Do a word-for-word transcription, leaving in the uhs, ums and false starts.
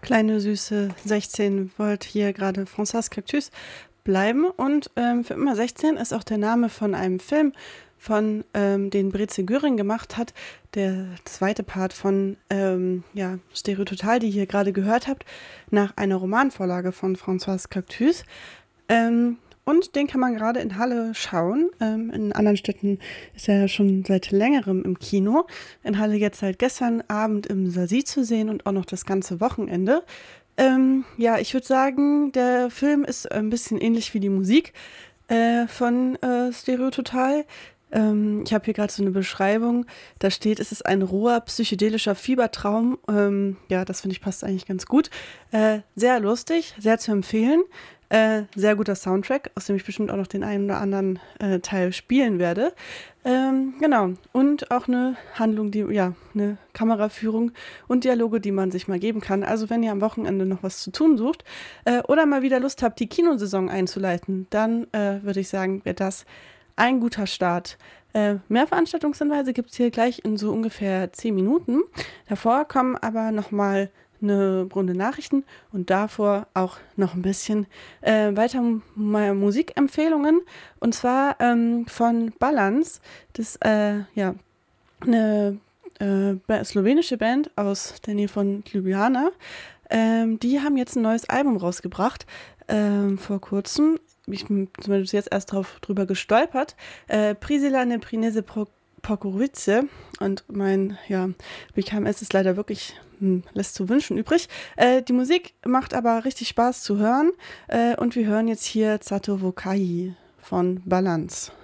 Kleine süße sechzehn wollte hier gerade Françoise Cactus bleiben. Und ähm, für immer sechzehn ist auch der Name von einem Film, von ähm, den Breze Göring gemacht hat. Der zweite Part von ähm, ja, Stereo Total, die ihr gerade gehört habt, nach einer Romanvorlage von Françoise Cactus. Ähm, und den kann man gerade in Halle schauen. Ähm, in anderen Städten ist er schon seit längerem im Kino. In Halle jetzt seit gestern Abend im Sasi zu sehen und auch noch das ganze Wochenende. Ähm, ja, ich würde sagen, der Film ist ein bisschen ähnlich wie die Musik äh, von äh, Stereo Total. Ähm, ich habe hier gerade so eine Beschreibung. Da steht, es ist ein roher, psychedelischer Fiebertraum. Ähm, ja, das finde ich passt eigentlich ganz gut. Äh, sehr lustig, sehr zu empfehlen. Äh, sehr guter Soundtrack, aus dem ich bestimmt auch noch den einen oder anderen äh, Teil spielen werde. Ähm, genau. Und auch eine Handlung, die, ja, eine Kameraführung und Dialoge, die man sich mal geben kann. Also wenn ihr am Wochenende noch was zu tun sucht äh, oder mal wieder Lust habt, die Kinosaison einzuleiten, dann äh, würde ich sagen, wäre das ein guter Start. Äh, mehr Veranstaltungshinweise gibt es hier gleich in so ungefähr zehn Minuten. Davor kommen aber nochmal eine Runde Nachrichten und davor auch noch ein bisschen äh, weiter mal Musikempfehlungen. Und zwar ähm, von Balance. Das ist äh, ja, eine äh, slowenische Band aus der Nähe von Ljubljana. Ähm, die haben jetzt ein neues Album rausgebracht ähm, vor kurzem. Ich bin zumindest jetzt erst drauf, drüber gestolpert. Äh, Prisila ne Prinese Pro Pokorice. Und mein, ja, B K M S ist leider wirklich, hm, lässt zu wünschen übrig. Äh, die Musik macht aber richtig Spaß zu hören. Äh, und wir hören jetzt hier Zato Vokai von Balance.